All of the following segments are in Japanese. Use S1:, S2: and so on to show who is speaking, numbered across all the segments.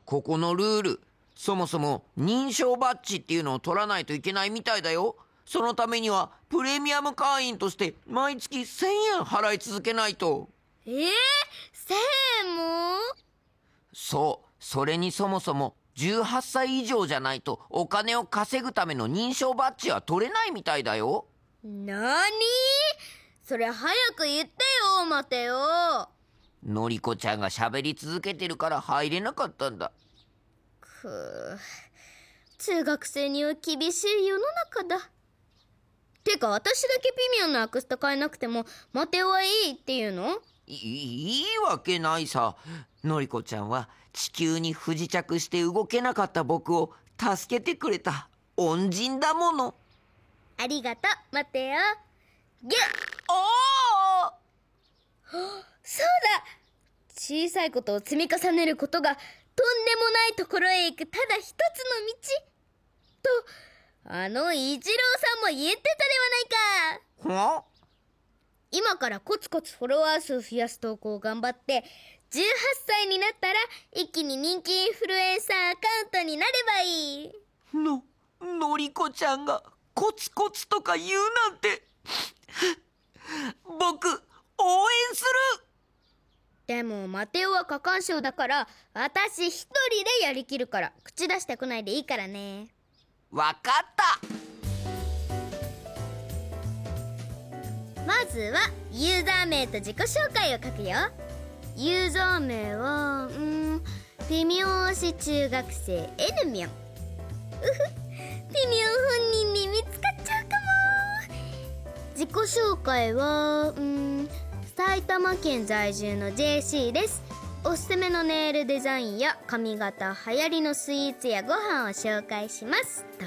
S1: ここのルール、そもそも認証バッジっていうのを取らないといけないみたいだよ。そのためにはプレミアム会員として毎月1000円払い続けないと。
S2: 1000円も？
S1: そう、それにそもそも18歳以上じゃないとお金を稼ぐための認証バッジは取れないみたいだよ。
S2: なに？それ早く言ってよ、待てよ。
S1: のりこちゃんが喋り続けてるから入れなかったんだ。
S2: 中学生には厳しい世の中だ。てか私だけピミオンのアクスタ買えなくても待てはいいっていうの？
S1: いいわけないさ。のりこちゃんは地球に不時着して動けなかった僕を助けてくれた恩人だもの。
S2: ありがとう、待てよ。ギュッ。
S1: おー！
S2: そうだ！小さいことを積み重ねることがとんでもないところへ行くただ一つの道と、あのイチローさんも言ってたではないか。
S1: は？
S2: 今からコツコツフォロワー数増やす投稿を頑張って18歳になったら一気に人気インフルエンサーアカウントになればいい。
S1: のりこちゃんがコツコツとか言うなんて僕応援する。
S2: でもマテオは過干渉だから私一人でやりきるから口出してこないでいいからね。
S1: わかった。
S2: まずはユーザー名と自己紹介を書くよ。ユーザー名はピミオン推し中学生エヌミョン。ピミオン本人に見つかっちゃうかも。自己紹介は埼玉県在住の JC です。おすすめのネイルデザインや髪型、流行りのスイーツやご飯を紹介しますと。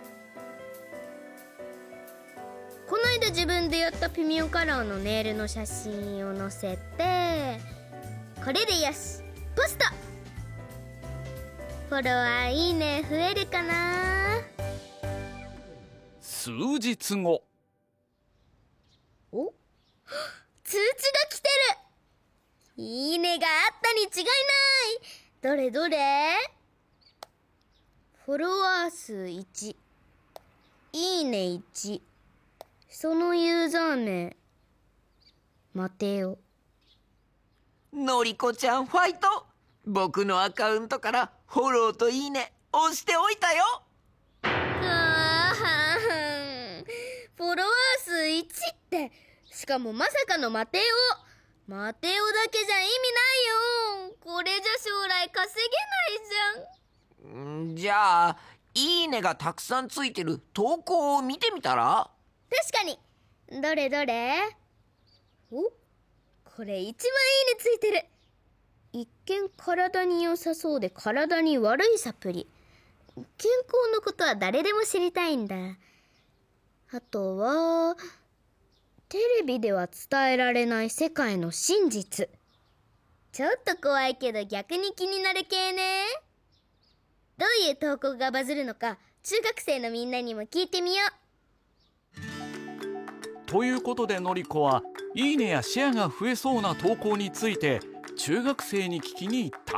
S2: この間自分でやったピミオカラーのネイルの写真を載せて、これでよし、ポスト。フォロワーいいね増えるかな。
S3: 数日後。
S2: お？通知が来てる。いいねがあったに違いない。どれどれ？フォロワー数1、いいね1、そのユーザー名待てよ。
S1: のりこちゃんファイト。僕のアカウントからフォローといいね押しておいたよ。
S2: フォロワー数1って、しかもまさかのマテオ。マテオだけじゃ意味ないよ。これじゃ将来稼げないじゃん。
S1: じゃあいいねがたくさんついてる投稿を見てみたら？
S2: 確かに。どれどれ？お、これ1万いいねついてる。一見体に良さそうで体に悪いサプリ。健康のことは誰でも知りたいんだ。あとはテレビでは伝えられない世界の真実。ちょっと怖いけど逆に気になる系ね。どういう投稿がバズるのか中学生のみんなにも聞いてみよう。
S3: ということでのりこはいいねやシェアが増えそうな投稿について中学生に聞きに行った。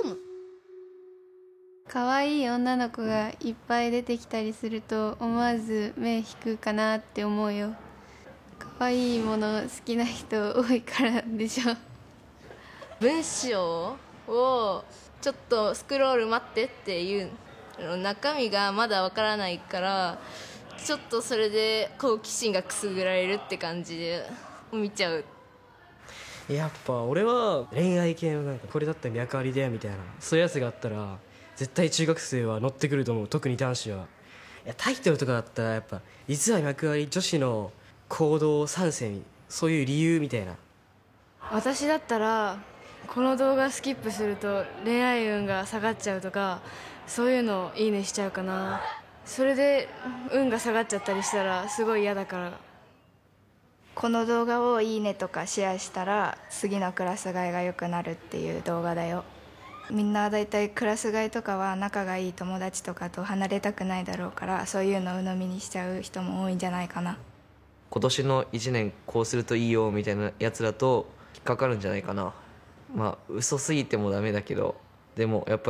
S4: 可愛い女の子がいっぱい出てきたりすると思わず目引くかなって思うよ。可愛いもの好きな人多いからでしょ。
S5: 文章をちょっとスクロール待ってっていう中身がまだわからないから、ちょっとそれで好奇心がくすぐられるって感じで見ちゃう。
S6: やっぱ俺は恋愛系のこれだったら脈ありだよみたいな、そういうやつがあったら絶対中学生は乗ってくると思う。特に男子は。いやタイトルとかだったらやっぱ実は脈あり女子の行動参戦、そういう理由みたいな。
S7: 私だったらこの動画スキップすると恋愛運が下がっちゃうとか、そういうのをいいねしちゃうかな。それで運が下がっちゃったりしたらすごい嫌だから。
S8: この動画をいいねとかシェアしたら次のクラス替えが良くなるっていう動画だよ。みんなだいたいクラス替えとかは仲がいい友達とかと離れたくないだろうから、そういうのを鵜呑みにしちゃう人も多いんじゃないかな。
S9: 今年の1年こうするといいよみたいなやつだと引っかかるんじゃないかな。まあ嘘すぎてもダメだけど、でもやっぱ